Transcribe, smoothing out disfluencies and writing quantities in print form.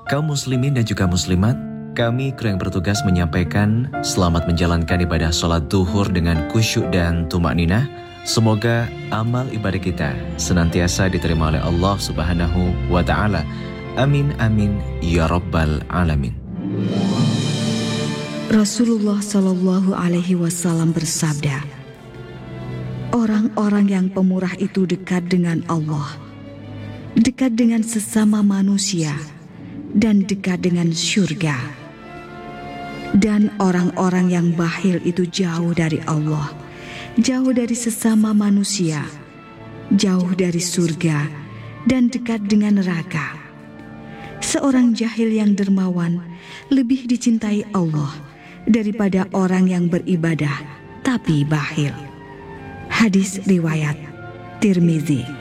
Kaum muslimin dan juga muslimat, kami kru yang bertugas menyampaikan selamat menjalankan ibadah sholat duhur dengan khusyuk dan tumakninah. Semoga amal ibadah kita senantiasa diterima oleh Allah Subhanahu wa Ta'ala. Amin amin ya rabbal alamin. Rasulullah Shallallahu Alaihi Wasallam bersabda, orang-orang yang pemurah itu dekat dengan Allah, dekat dengan sesama manusia, dan dekat dengan syurga. Dan orang-orang yang bakhil itu jauh dari Allah, jauh dari sesama manusia, jauh dari surga, dan dekat dengan neraka. Seorang jahil yang dermawan lebih dicintai Allah daripada orang yang beribadah tapi bakhil. Hadis riwayat Tirmizi.